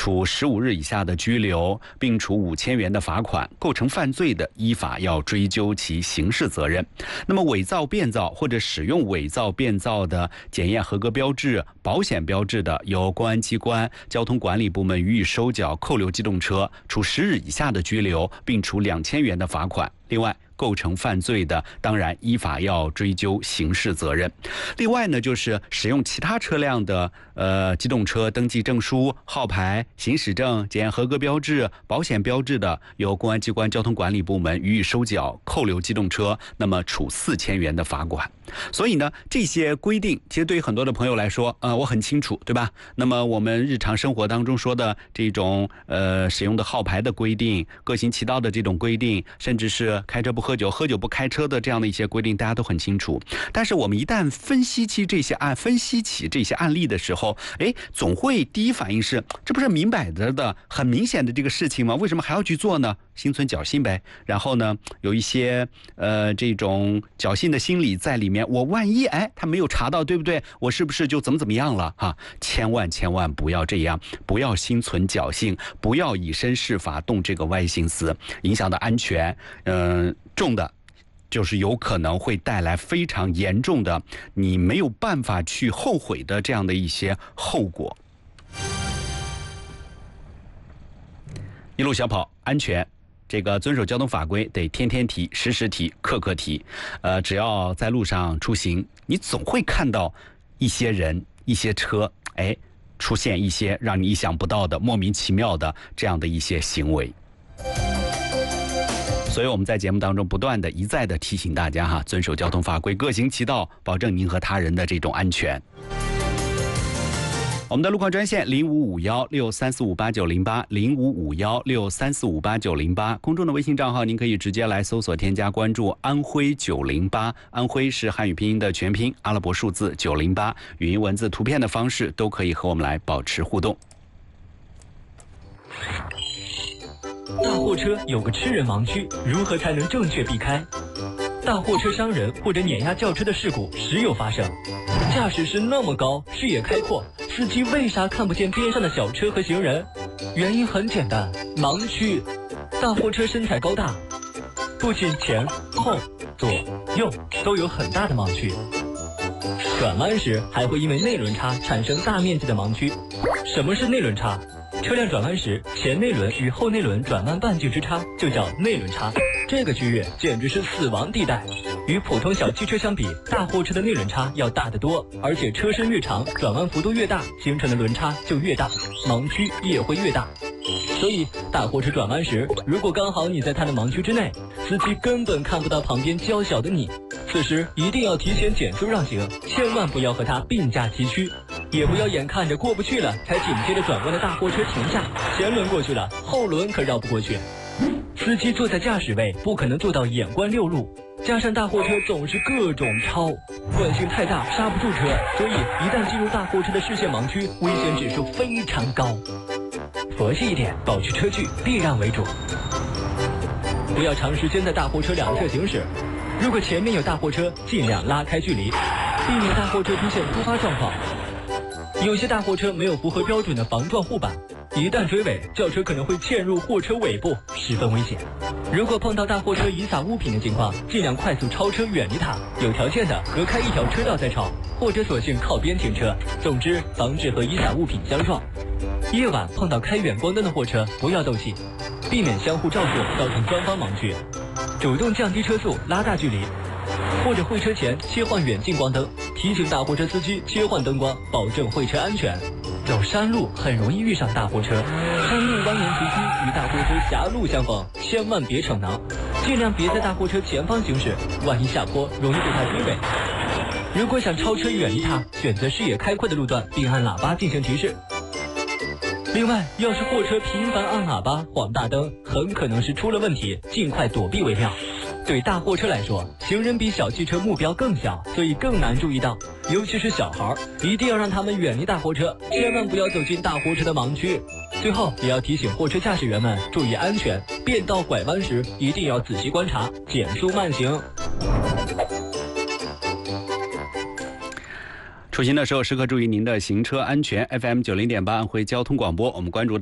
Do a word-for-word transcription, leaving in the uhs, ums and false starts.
处十五日以下的拘留，并处五千元的罚款。构成犯罪的，依法要追究其刑事责任。那么伪造、变造或者使用伪造、变造的检验合格标志、保险标志的，由公安机关、交通管理部门予以收缴、扣留机动车，处十日以下的拘留，并处两千元的罚款。另外，构成犯罪的，当然依法要追究刑事责任。另外呢，就是使用其他车辆的呃机动车登记证书、号牌、行驶证、检验合格标志、保险标志的，由公安机关、交通管理部门予以收缴、扣留机动车，那么处四千元的罚款。所以呢，这些规定其实对于很多的朋友来说，呃，我很清楚，对吧？那么我们日常生活当中说的这种呃使用的号牌的规定、各行其道的这种规定，甚至是开车不喝酒、喝酒不开车的这样的一些规定，大家都很清楚。但是我们一旦分析起这些案、分析起这些案例的时候，哎，总会第一反应是，这不是明摆着的、很明显的这个事情吗？为什么还要去做呢？心存侥幸呗。然后呢，有一些呃这种侥幸的心理在里面。我万一哎他没有查到，对不对？我是不是就怎么怎么样了哈？千万千万不要这样，不要心存侥幸，不要以身试法，动这个歪心思，影响到安全。嗯、呃，重的就是有可能会带来非常严重的，你没有办法去后悔的这样的一些后果。一路小跑，安全。这个遵守交通法规得天天提、时时提、刻刻提。呃，只要在路上出行，你总会看到一些人、一些车，哎，出现一些让你意想不到的、莫名其妙的这样的一些行为。所以我们在节目当中不断的一再的提醒大家哈，遵守交通法规，各行其道，保证您和他人的这种安全。我们的路况专线零五五幺六三四五八九零八零五五幺六三四五八九零八，公众的微信账号您可以直接来搜索添加关注安徽九零八，安徽是汉语拼音的全拼，阿拉伯数字九零八，语音、文字、图片的方式都可以和我们来保持互动。 大货车有个吃人盲区，如何才能正确避开？大货车伤人或者碾压轿车的事故时有发生，驾驶时那么高，视野开阔，司机为啥看不见边上的小车和行人？原因很简单，盲区。大货车身材高大，不仅前后左右都有很大的盲区，转弯时还会因为内轮差产生大面积的盲区。什么是内轮差？车辆转弯时，前内轮与后内轮转弯半径之差就叫内轮差，这个区域简直是死亡地带。与普通小汽车相比，大货车的内轮差要大得多，而且车身越长，转弯幅度越大，形成的轮差就越大，盲区也会越大。所以大货车转弯时，如果刚好你在它的盲区之内，司机根本看不到旁边较小的你，此时一定要提前减速让行，千万不要和它并驾齐驱，也不要眼看着过不去了才紧接着转弯的大货车停下，前轮过去了，后轮可绕不过去。司机坐在驾驶位不可能做到眼观六路，加上大货车总是各种超，惯性太大刹不住车，所以一旦进入大货车的视线盲区，危险指数非常高。佛系一点，保持车距，避让为主。不要长时间在大货车两侧行驶，如果前面有大货车，尽量拉开距离，避免大货车出现突发状况。有些大货车没有符合标准的防撞护板，一旦追尾，轿车可能会嵌入货车尾部，十分危险。如果碰到大货车遗撒物品的情况，尽量快速超车远离它，有条件的隔开一条车道再超，或者索性靠边停车。总之，防止和遗撒物品相撞。夜晚碰到开远光灯的货车，不要斗气，避免相互照射造成双方盲区，主动降低车速，拉大距离，或者会车前切换远近光灯，提醒大货车司机切换灯光，保证会车安全。走山路很容易遇上大货车，山路蜿蜒崎岖，与大货车狭路相逢，千万别逞能，尽量别在大货车前方行驶，万一下坡容易被它追尾。如果想超车远离它，选择视野开阔的路段，并按喇叭进行提示。另外，要是货车频繁按喇叭、晃大灯，很可能是出了问题，尽快躲避为妙。对大货车来说，行人比小汽车目标更小，所以更难注意到，尤其是小孩，一定要让他们远离大货车，千万不要走进大货车的盲区。最后，也要提醒货车驾驶员们注意安全，变道拐弯时一定要仔细观察，减速慢行。 出行的时候时刻注意您的行车安全。F M 九零点八安徽交通广播，我们关注到